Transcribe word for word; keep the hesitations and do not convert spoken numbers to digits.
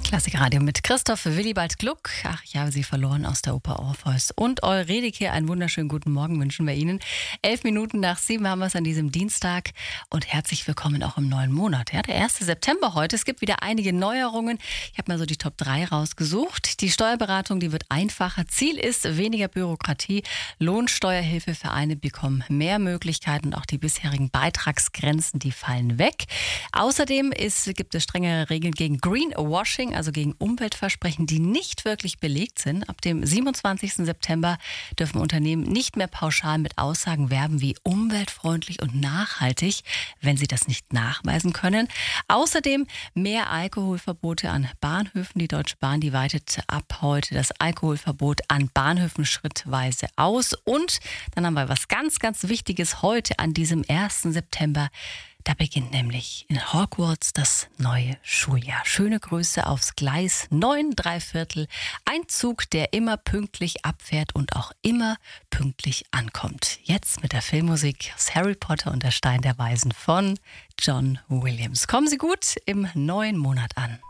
Klassikradio mit Christoph Willibald Gluck. Ach, ich habe Sie verloren aus der Oper Orpheus. Und Eurydike, einen wunderschönen guten Morgen wünschen wir Ihnen. Elf Minuten nach sieben haben wir es an diesem Dienstag. Und herzlich willkommen auch im neuen Monat. Ja, der erste September heute. Es gibt wieder einige Neuerungen. Ich habe mal so die Top drei rausgesucht. Die Steuerberatung, die wird einfacher. Ziel ist weniger Bürokratie. Lohnsteuerhilfevereine bekommen mehr Möglichkeiten. Und auch die bisherigen Beitragsgrenzen, die fallen weg. Außerdem ist, gibt es strengere Regeln gegen Greenwashing, also gegen Umweltversprechen, die nicht wirklich belegt sind. Ab dem siebenundzwanzigsten September dürfen Unternehmen nicht mehr pauschal mit Aussagen werben wie umweltfreundlich und nachhaltig, wenn sie das nicht nachweisen können. Außerdem mehr Alkoholverbote an Bahnhöfen. Die Deutsche Bahn, die weitet ab heute das Alkoholverbot an Bahnhöfen schrittweise aus. Und dann haben wir was ganz, ganz Wichtiges heute an diesem ersten September. Da beginnt nämlich in Hogwarts das neue Schuljahr. Schöne Grüße aufs Gleis neun, drei Viertel. Ein Zug, der immer pünktlich abfährt und auch immer pünktlich ankommt. Jetzt mit der Filmmusik aus Harry Potter und der Stein der Weisen von John Williams. Kommen Sie gut im neuen Monat an.